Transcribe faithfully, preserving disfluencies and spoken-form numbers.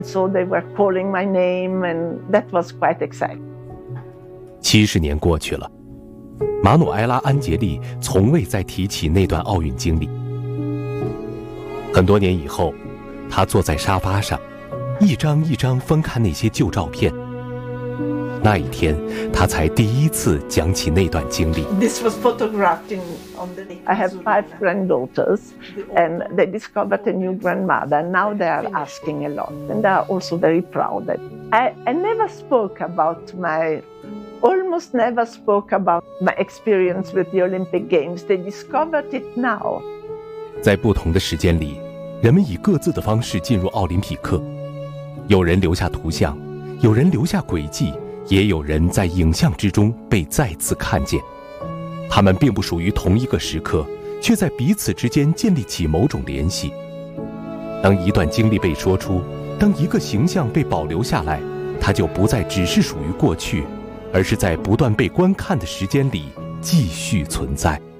So they were calling my name, and that was quite exciting. 七十年过去了，马努埃拉·安杰利从未再提起那段奥运经历。很多年以后，他坐在沙发上，一张一张翻看那些旧照片。那一天，他才第一次讲起那段经历。 This was photographed in, on the. I have five granddaughters, and they discovered a new grandmother. Now they are asking a lot, and they are also very proud. I, I never spoke about my, almost never spoke about my experience with the Olympic Games. They discovered it now. 在不同的时间里，人们以各自的方式进入奥林匹克，有人留下图像，有人留下轨迹。也有人在影像之中被再次看见，他们并不属于同一个时刻，却在彼此之间建立起某种联系。当一段经历被说出，当一个形象被保留下来，它就不再只是属于过去，而是在不断被观看的时间里继续存在。